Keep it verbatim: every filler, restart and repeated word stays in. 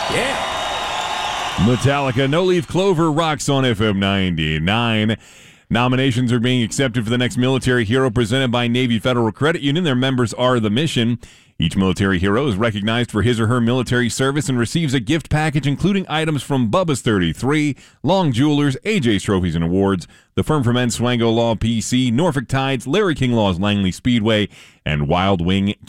Yeah. Metallica, No Leaf Clover rocks on F M ninety-nine. Nominations are being accepted for the next military hero presented by Navy Federal Credit Union. Their members are the Mission. Each military hero is recognized for his or her military service and receives a gift package including items from Bubba's thirty-three, Long Jewelers, A J's Trophies and Awards, the firm from Enswango Law P C, Norfolk Tides, Larry King Law's Langley Speedway, and Wild Wing